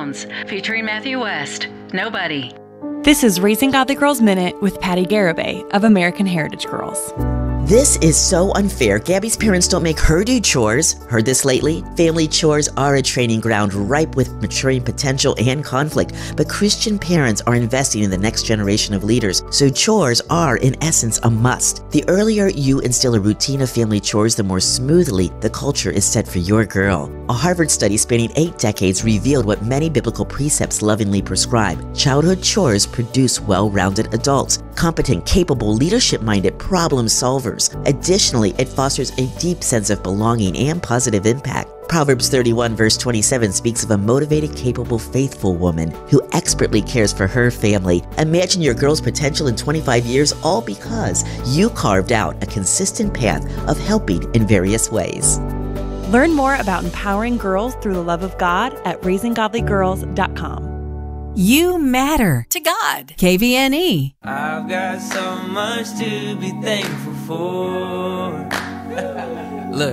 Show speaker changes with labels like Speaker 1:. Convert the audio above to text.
Speaker 1: Sounds, featuring Matthew West. Nobody.
Speaker 2: This is Raising Godly Girls Minute with Patty Garibay of American Heritage Girls.
Speaker 3: This is so unfair. Gabby's parents don't make her do chores. Heard this lately? Family chores are a training ground ripe with maturing potential and conflict, but Christian parents are investing in the next generation of leaders, so chores are, in essence, a must. The earlier you instill a routine of family chores, the more smoothly the culture is set for your girl. A Harvard study spanning 8 decades revealed what many biblical precepts lovingly prescribe. Childhood chores produce well-rounded adults, competent, capable, leadership-minded problem solvers. Additionally, it fosters a deep sense of belonging and positive impact. Proverbs 31 verse 27 speaks of a motivated, capable, faithful woman who expertly cares for her family. Imagine your girl's potential in 25 years, all because you carved out a consistent path of helping in various ways.
Speaker 2: Learn more about empowering girls through the love of God at raisinggodlygirls.com.
Speaker 4: You matter to God. KVNE.
Speaker 5: I've got so much to be thankful for.